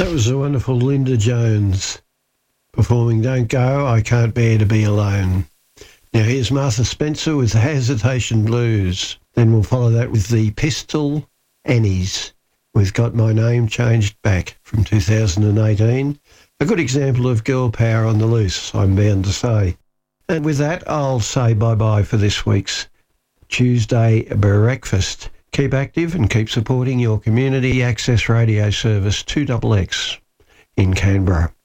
That was the wonderful Linda Jones performing Don't Go, I Can't Bear to Be Alone. Now here's Martha Spencer with the Hesitation Blues. Then we'll follow that with the Pistol Annies with Got My Name Changed Back from 2018. A good example of girl power on the loose, I'm bound to say. And with that, I'll say bye-bye for this week's Tuesday breakfast. Keep active and keep supporting your community access radio service 2XX in Canberra.